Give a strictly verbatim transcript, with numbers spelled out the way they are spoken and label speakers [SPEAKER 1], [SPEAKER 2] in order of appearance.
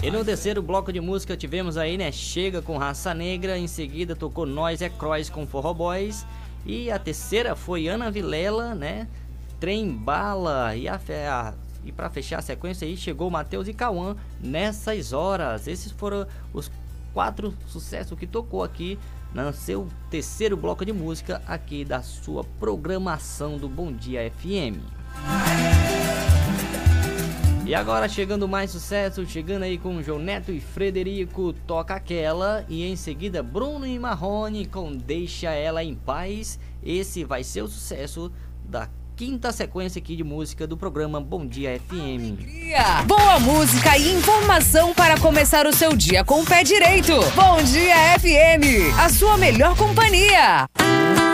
[SPEAKER 1] E no terceiro bloco de música tivemos aí, né, Chega com Raça Negra, em seguida tocou Nós é Cross com Forró Boys, e a terceira foi Ana Vilela, né, Trem Bala, e, a, a, e pra fechar a sequência aí chegou Matheus e Cauã, Nessas Horas. Esses foram os quatro sucessos que tocou aqui no seu terceiro bloco de música aqui da sua programação do Bom Dia F M. E agora chegando mais sucesso, chegando aí com João Neto e Frederico, Toca Aquela, e em seguida Bruno e Marrone com Deixa Ela em Paz. Esse vai ser o sucesso da quinta sequência aqui de música do programa Bom Dia F M.
[SPEAKER 2] Alegria, boa música e informação para começar o seu dia com o pé direito. Bom Dia F M, a sua melhor companhia.